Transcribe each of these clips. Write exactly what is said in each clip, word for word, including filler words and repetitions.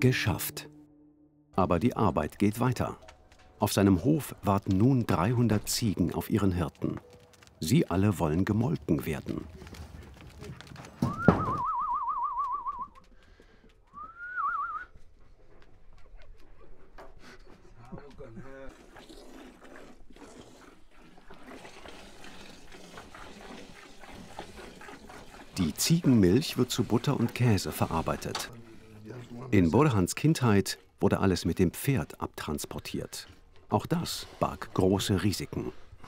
Geschafft. Aber die Arbeit geht weiter. Auf seinem Hof warten nun dreihundert Ziegen auf ihren Hirten. Sie alle wollen gemolken werden. Die Ziegenmilch wird zu Butter und Käse verarbeitet. In Burhans Kindheit wurde alles mit dem Pferd abtransportiert. Auch das barg große Risiken.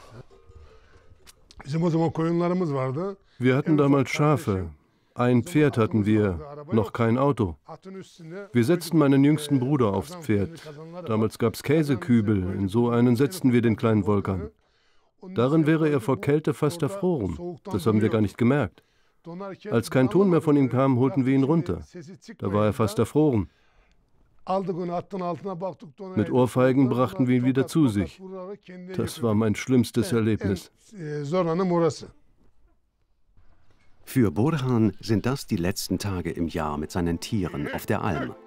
Wir hatten damals Schafe. Ein Pferd hatten wir, noch kein Auto. Wir setzten meinen jüngsten Bruder aufs Pferd. Damals gab es Käsekübel, in so einen setzten wir den kleinen Volkan. Darin wäre er vor Kälte fast erfroren. Das haben wir gar nicht gemerkt. Als kein Ton mehr von ihm kam, holten wir ihn runter. Da war er fast erfroren. Mit Ohrfeigen brachten wir ihn wieder zu sich. Das war mein schlimmstes Erlebnis. Für Burhan sind das die letzten Tage im Jahr mit seinen Tieren auf der Alm.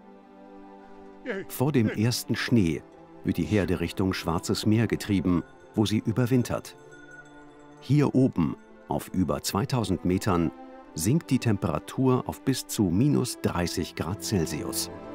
Vor dem ersten Schnee wird die Herde Richtung Schwarzes Meer getrieben, wo sie überwintert. Hier oben, auf über zweitausend Metern, sinkt die Temperatur auf bis zu minus dreißig Grad Celsius.